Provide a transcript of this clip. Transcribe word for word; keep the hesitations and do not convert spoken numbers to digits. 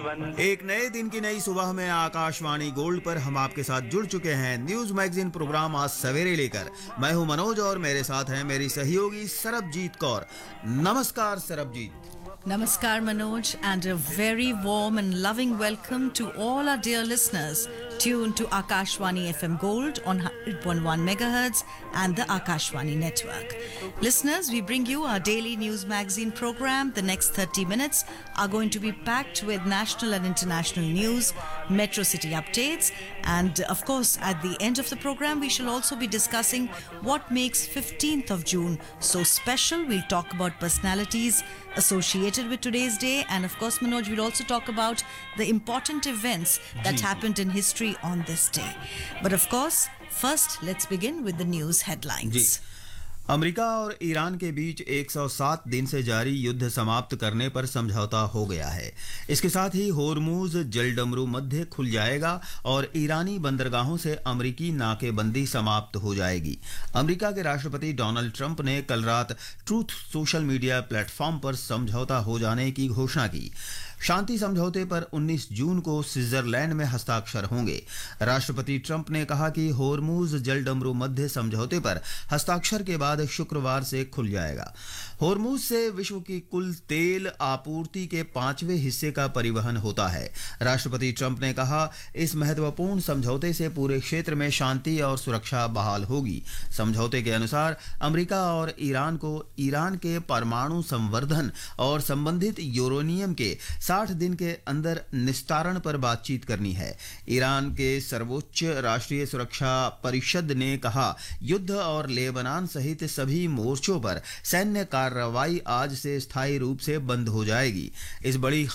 एक नए दिन की नई सुबह में आकाशवाणी गोल्ड पर हम आपके साथ जुड़ चुके हैं न्यूज मैगजीन प्रोग्राम आज सवेरे लेकर। मैं हूं मनोज और मेरे साथ हैं मेरी सहयोगी सरबजीत कौर। नमस्कार Sarabjit. Namaskar Manoj, and a very warm and loving welcome to all our dear listeners tuned to Akashwani F M Gold on one hundred point one megahertz and the Akashwani network. Listeners, we bring you our daily news magazine program. The next thirty minutes are going to be packed with national and international news, metro city updates, and of course at the end of the program we shall also be discussing what makes fifteenth of June so special. We'll talk about personalities associated with today's day, and of course Manoj, we'll also talk about the important events that happened in history on this day. But of course, first let's begin with the news headlines. America और Iran के बीच एक सौ सात दिन से जारी युद्ध समाप्त करने पर समझौता हो गया है। इसके साथ ही होर्मुज जलडमरू मध्य खुल जाएगा और ईरानी बंदरगाहों से अमेरिकी नाकेबंदी समाप्त हो जाएगी। अमेरिका के राष्ट्रपति डोनाल्ड ट्रंप ने कल रात ट्रूथ सोशल मीडिया प्लेटफॉर्म पर समझौता हो जाने की घोषणा की। शांति समझौते पर उन्नीस जून को स्विट्जरलैंड में हस्ताक्षर होंगे। राष्ट्रपति ट्रंप ने कहा कि होर्मुज जलडमरू मध्य समझौते पर हस्ताक्षर के बाद शुक्रवार से खुल जाएगा। होर्मुज से विश्व की कुल तेल आपूर्ति के पांचवें हिस्से का परिवहन होता है। राष्ट्रपति ट्रंप ने कहा, इस महत्वपूर्ण समझौते से पूरे क्षेत्र में शांति और सुरक्षा बहाल होगी। समझौते के अनुसार अमेरिका और ईरान को ईरान के परमाणु संवर्धन और संबंधित यूरेनियम के साठ दिन के अंदर निस्तारण पर बातचीत करनी है। ईरान के सर्वोच्च राष्ट्रीय सुरक्षा परिषद ने कहा, युद्ध और लेबनान सहित सभी मोर्चों पर सैन्य कार्रवाई आज से स्थायी रूप से बंद हो जाएगी। इस बड़ी